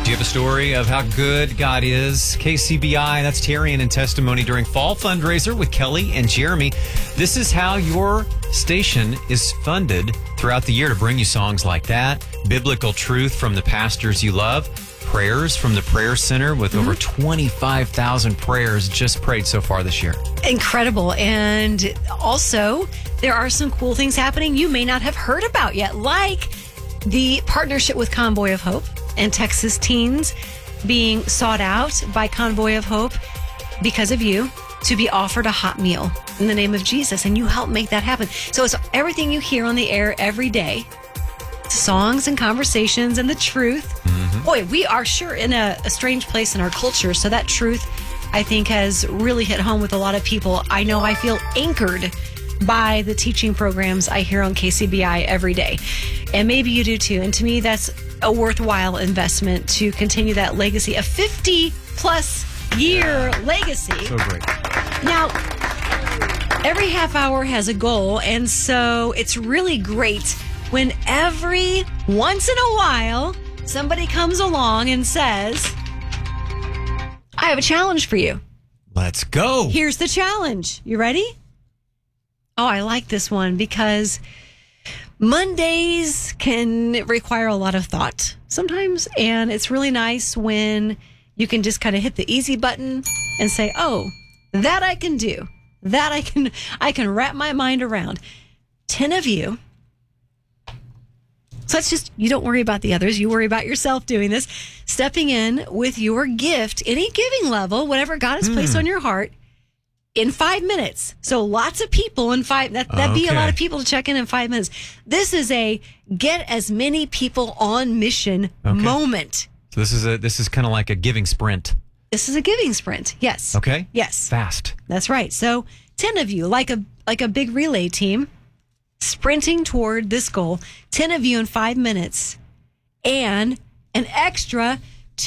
Do you have a story of how good God is? KCBI, that's Terrian in testimony during Fall Fundraiser with Kelly and Jeremy. This is how your station is funded throughout the year to bring you songs like that, biblical truth from the pastors you love, prayers from the Prayer Center with over 25,000 prayers just prayed so far this year. Incredible. And also, there are some cool things happening you may not have heard about yet, like the partnership with Convoy of Hope and Texas teens being sought out by Convoy of Hope because of you to be offered a hot meal in the name of Jesus. And you help make that happen. So it's everything you hear on the air every day. Songs and conversations and the truth. Boy, we are sure in a strange place in our culture. So that truth, I think, has really hit home with a lot of people. I know I feel anchored by the teaching programs I hear on KCBI every day. And maybe you do too. And to me, that's a worthwhile investment to continue that legacy, a 50-plus year legacy. So great. Now, every half hour has a goal, and so it's really great when every once in a while somebody comes along and says, I have a challenge for you. Let's go. Here's the challenge. You ready? Oh, I like this one because Mondays can require a lot of thought sometimes, and it's really nice when you can just kind of hit the easy button and say, oh, that I can do. That I can wrap my mind around. 10 of you. So that's just, you don't worry about the others. You worry about yourself doing this. Stepping in with your gift, any giving level, whatever God has placed on your heart, in 5 minutes. So lots of people in five, that'd be a lot of people to check in 5 minutes. This is a get as many people on mission moment. So this is kind of like a giving sprint. This is a giving sprint. Yes. Okay. Yes. Fast. That's right. So 10 of you, like a big relay team, sprinting toward this goal. 10 of you in 5 minutes, and an extra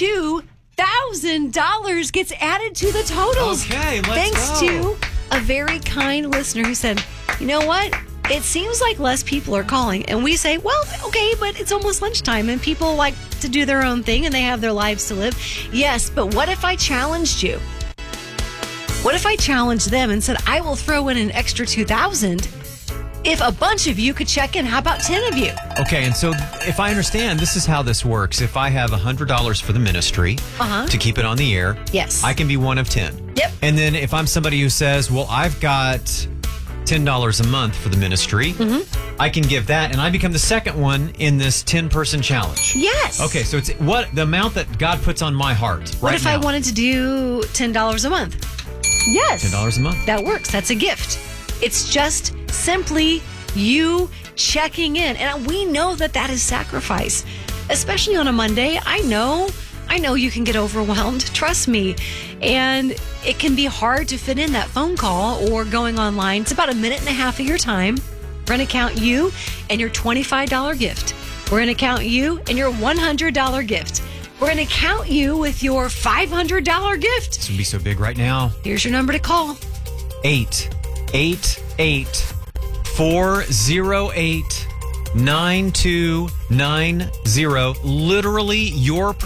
$2,000 gets added to the totals. Okay, let's Thanks go. to a very kind listener who said, you know what? It seems like less people are calling. And we say, well, okay, but it's almost lunchtime and people like to do their own thing and they have their lives to live. Yes, but what if I challenged you? What if I challenged them and said, I will throw in an extra $2,000 if a bunch of you could check in? How about 10 of you? Okay, and so if I understand, this is how this works. If I have $100 for the ministry to keep it on the air, Yes. I can be one of 10. Yep. And then if I'm somebody who says, well, I've got $10 a month for the ministry, I can give that, and I become the second one in this 10-person challenge. Yes. Okay, so it's what the amount that God puts on my heart right now. What if I wanted to do $10 a month? Yes. $10 a month. That works. That's a gift. It's just simply you checking in. And we know that is sacrifice, especially on a Monday. I know you can get overwhelmed. Trust me. And it can be hard to fit in that phone call or going online. It's about a minute and a half of your time. We're going to count you and your $25 gift. We're going to count you and your $100 gift. We're going to count you with your $500 gift. This would be so big right now. Here's your number to call. 888-408-9290. Literally your